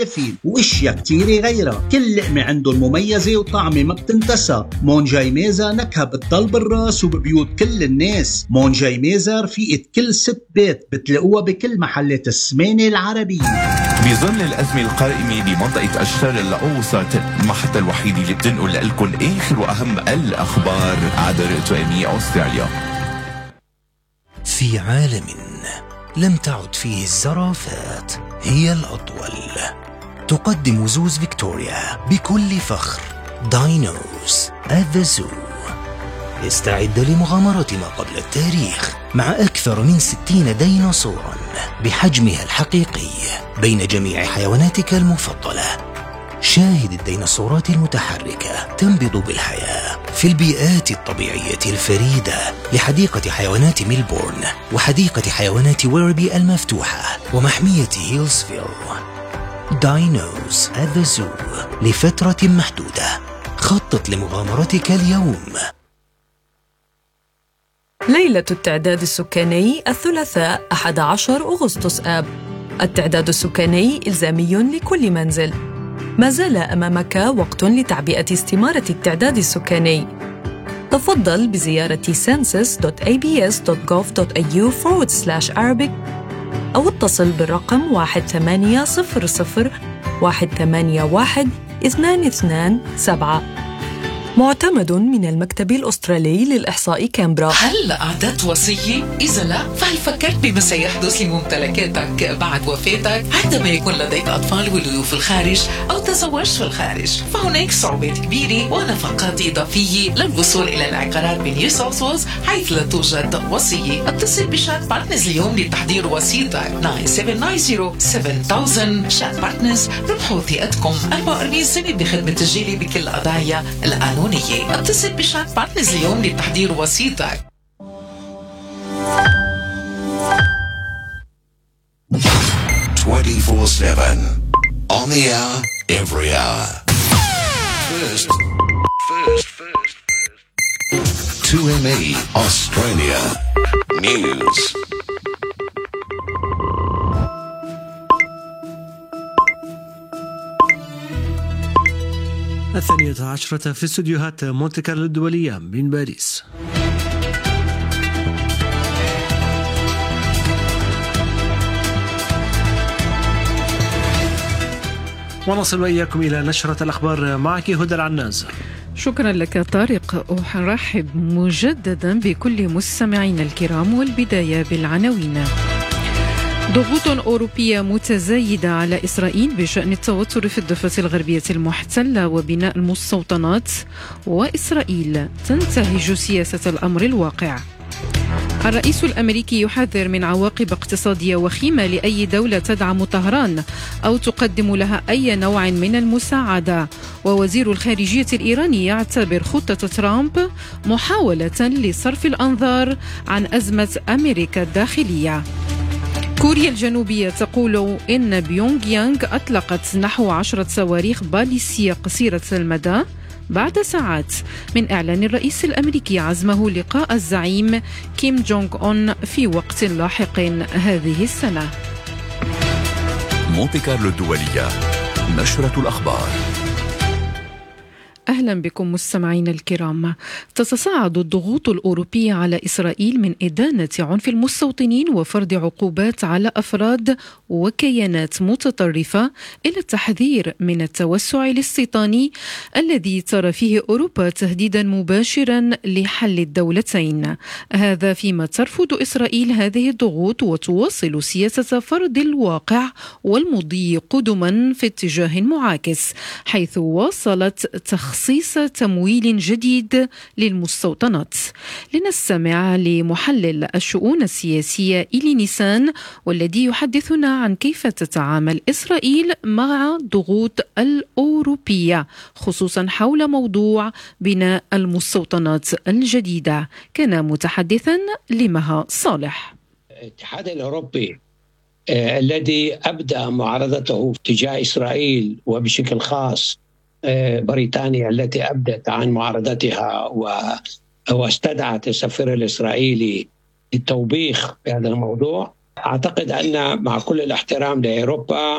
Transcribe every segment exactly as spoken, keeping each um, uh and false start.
شايفين، واشياء كتير غيرها. كل لقمة عندهم مميزة وطعمة ما بتنتسى. مونجاي ميزة نكهة بتضل بالراس وببيوت كل الناس. مونجاي ميزة رفيقة كل ست بيت، بتلاقوها بكل محلات السمانة العربية. بظل الأزمة القائمة بمنطقة الشرق الأوسط، المحطة الوحيدة اللي بتنقل لكم آخر وأهم الأخبار عبر توامي أستراليا. في عالم لم تعد فيه الزرافات هي الأطول، تقدم زوز فيكتوريا بكل فخر داينوز at the zoo. استعد لمغامرة ما قبل التاريخ مع أكثر من ستين ديناصورا بحجمها الحقيقي بين جميع حيواناتك المفضلة. شاهد الديناصورات المتحركة تنبض بالحياة في البيئات الطبيعية الفريدة لحديقة حيوانات ميلبورن وحديقة حيوانات ويربي المفتوحة ومحمية هيلزفيل. داينوز at the zoo لفترة محدودة. خطط لمغامرتك اليوم. ليلة التعداد السكاني الثلاثاء أحد عشر أغسطس آب. التعداد السكاني إلزامي لكل منزل. ما زال أمامك وقت لتعبئة استمارة التعداد السكاني. تفضل بزيارة census دوت a b s دوت gov دوت a u forward slash arabic أو اتصل بالرقم واحد ثمانية صفر صفر واحد ثمانية واحد اثنان اثنان سبعة. معتمد من المكتب الأسترالي للإحصاء كامبرا. هل أعددت وصية؟ إذا لا، فهل فكرت بما سيحدث لممتلكاتك بعد وفاتك عندما يكون لديك أطفال ولدوا في الخارج أو تزوجت في الخارج؟ فهناك صعوبات كبيرة ونفقات إضافية للوصول إلى العقارات بنيو ساوث ويلز حيث لا توجد وصية. اتصل بشات بارتنرز اليوم لتحضير وصيتك تسعة سبعة تسعة صفر سبعة ألف. شات بارتنرز، ربحوا ثقتكم. المقرنين سنة بخدمة تسجيلي بكل القضايا القانونية. اتصل بشات بارتنرز اليوم لتحضير وصيتك. twenty-four seven on the hour, every hour. First, first, first, first. two M E Australia News. الثانية عشرة في استديوهات مونte كارلو الدولية من باريس. ونصل وإياكم إلى نشرة الأخبار. معك هدى العناز. شكرا لك طارق. ونرحب مجددا بكل مستمعينا الكرام، والبداية بالعناوين. ضغوط أوروبية متزايدة على إسرائيل بشأن التوتر في الضفة الغربية المحتلة وبناء المستوطنات، وإسرائيل تنتهج سياسة الأمر الواقع. الرئيس الأمريكي يحذر من عواقب اقتصادية وخيمة لأي دولة تدعم طهران أو تقدم لها أي نوع من المساعدة. ووزير الخارجية الإيراني يعتبر خطة ترامب محاولة لصرف الأنظار عن أزمة أمريكا الداخلية. كوريا الجنوبية تقول إن بيونغ يانغ أطلقت نحو عشرة صواريخ باليستية قصيرة المدى بعد ساعات من إعلان الرئيس الأمريكي عزمه لقاء الزعيم كيم جونغ أون في وقت لاحق هذه السنة. مونte كارلو الدولية، نشرة الأخبار. أهلا بكم مستمعين الكرام. تتصاعد الضغوط الأوروبية على إسرائيل من إدانة عنف المستوطنين وفرض عقوبات على أفراد وكيانات متطرفة إلى التحذير من التوسع الاستيطاني الذي ترى فيه أوروبا تهديدا مباشرا لحل الدولتين. هذا فيما ترفض إسرائيل هذه الضغوط وتواصل سياسة فرض الواقع والمضي قدما في اتجاه معاكس، حيث واصلت تخصيص تخصيص تمويل جديد للمستوطنات. لنستمع لمحلل الشؤون السياسية إلي نيسان، والذي يحدثنا عن كيف تتعامل إسرائيل مع ضغوط الأوروبية خصوصا حول موضوع بناء المستوطنات الجديدة. كان متحدثا لمها صالح. الاتحاد الأوروبي آه الذي أبدأ معارضته تجاه إسرائيل، وبشكل خاص بريطانيا التي أبدت عن معارضتها واستدعت السفير الإسرائيلي للتوبيخ بهذا الموضوع. أعتقد أن مع كل الاحترام لأوروبا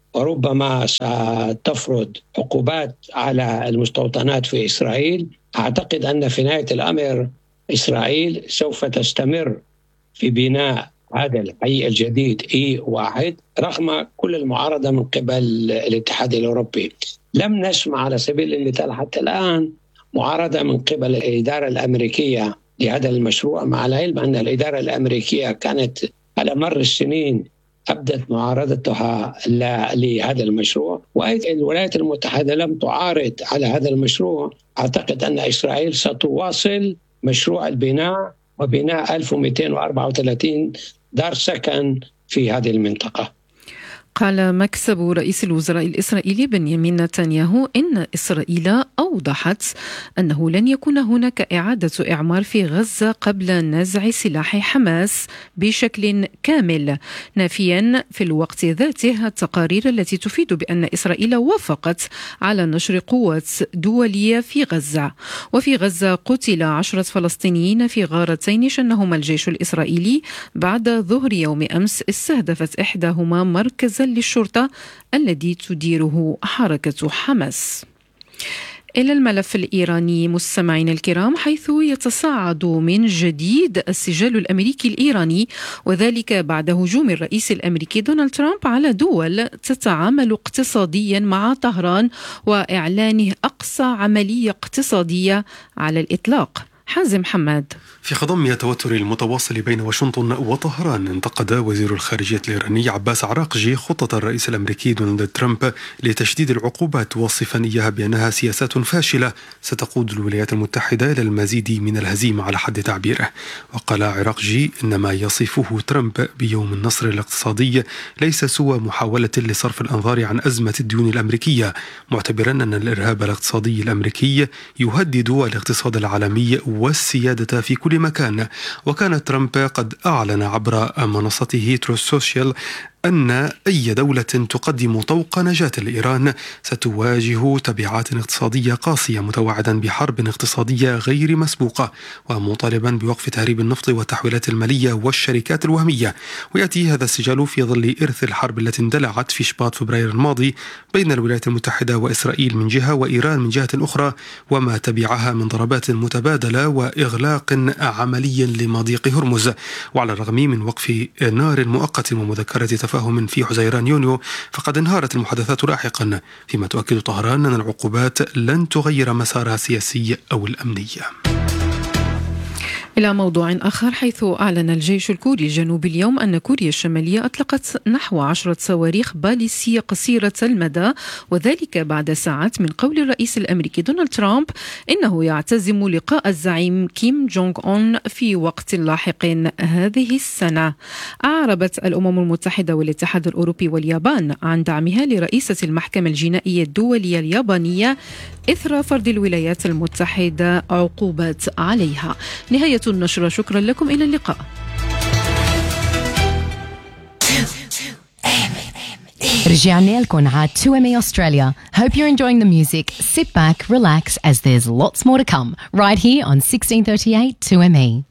وربما ستفرض عقوبات على المستوطنات في إسرائيل. أعتقد أن في نهاية الأمر إسرائيل سوف تستمر في بناء هذا الحي الجديد إي واحد رغم كل المعارضة من قبل الاتحاد الأوروبي. لم نسمع على سبيل المثال حتى الآن معارضة من قبل الإدارة الأمريكية لهذا المشروع، مع العلم أن الإدارة الأمريكية كانت على مر السنين أبدت معارضتها لهذا المشروع، وأيضا الولايات المتحدة لم تعارض على هذا المشروع. أعتقد أن إسرائيل ستواصل مشروع البناء وبناء ألف ومئتين وأربعة وثلاثين دار سكن في هذه المنطقة. قال مكتب رئيس الوزراء الإسرائيلي بنيامين نتنياهو إن إسرائيل أوضحت أنه لن يكون هناك إعادة إعمار في غزة قبل نزع سلاح حماس بشكل كامل، نافيا في الوقت ذاته التقارير التي تفيد بأن إسرائيل وافقت على نشر قوات دولية في غزة. وفي غزة قتل عشرة فلسطينيين في غارتين شنهما الجيش الإسرائيلي بعد ظهر يوم أمس استهدفت إحداهما مركز للشرطة الذي تديره حركة حماس. إلى الملف الإيراني مستمعين الكرام، حيث يتصاعد من جديد السجال الأمريكي الإيراني، وذلك بعد هجوم الرئيس الأمريكي دونالد ترامب على دول تتعامل اقتصاديا مع طهران وإعلانه أقصى عملية اقتصادية على الإطلاق. حازم حماد. في خضم التوتر المتواصل بين واشنطن وطهران، انتقد وزير الخارجية الإيراني عباس عراقجي خطة الرئيس الأمريكي دونالد ترامب لتشديد العقوبات، وصفا إياها بأنها سياسات فاشلة ستقود الولايات المتحدة إلى المزيد من الهزيمة على حد تعبيره. وقال عراقجي إن ما يصفه ترامب بيوم النصر الاقتصادي ليس سوى محاولة لصرف الأنظار عن أزمة الديون الأمريكية، معتبرا أن الإرهاب الاقتصادي الأمريكي يهدد الاقتصاد العالمي والسيادة في كل مكان. وكان ترامب قد أعلن عبر منصته تروث سوشيال أن أي دولة تقدم طوق نجاة لإيران ستواجه تبعات اقتصادية قاسية، متوعدا بحرب اقتصادية غير مسبوقة، ومطالبا بوقف تهريب النفط والتحويلات المالية والشركات الوهمية. ويأتي هذا السجال في ظل إرث الحرب التي اندلعت في شباط فبراير الماضي بين الولايات المتحدة وإسرائيل من جهة وإيران من جهة أخرى، وما تبعها من ضربات متبادلة وإغلاق عملي لمضيق هرمز. وعلى الرغم من وقف نار مؤقت ومذكرة تفاهم في حزيران يونيو، فقد انهارت المحادثات لاحقا، فيما تؤكد طهران أن العقوبات لن تغير مسارها السياسي أو الأمني. إلى موضوع آخر، حيث أعلن الجيش الكوري الجنوبي اليوم أن كوريا الشمالية أطلقت نحو عشرة صواريخ باليستية قصيرة المدى، وذلك بعد ساعات من قول الرئيس الأمريكي دونالد ترامب إنه يعتزم لقاء الزعيم كيم جونغ أون في وقت لاحق هذه السنة. أعربت الأمم المتحدة والاتحاد الأوروبي واليابان عن دعمها لرئيسة المحكمة الجنائية الدولية اليابانية إثر فرض الولايات المتحدة عقوبات عليها. نهاية النشرة، شكرا لكم، إلى اللقاء. رجعنا لكم على تو إم إيه Australia. Hope you're enjoying the music. Sit back, relax, as there's lots more to come right here on sixteen thirty-eight two M E.